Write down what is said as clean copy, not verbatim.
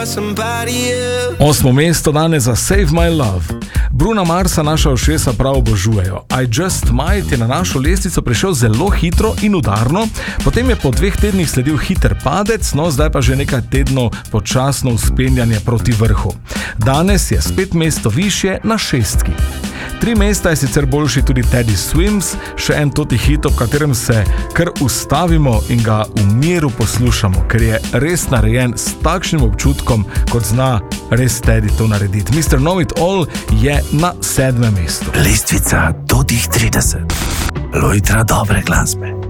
Osmo mesto danes za Save My Love. Bruna Marsa naša ušesa prav obožujejo. I Just Might je na našo lestvico prišel zelo hitro in udarno, potem je po 2 tednih sledil hiter padec, no zdaj pa že nekaj tednov počasno vzpenjanje proti vrhu. Danes je spet mesto višje na 6. 3 mesta je sicer boljši tudi Teddy Swims, še en toti hit, ob katerem se kar ustavimo in ga v miru poslušamo, ker je res narejen s takšnim občutkom, kot zna res Teddy to narediti. Mr. Know It All je na 7. mestu. Lestvica do tih 30. Lojtra dobre glasbe.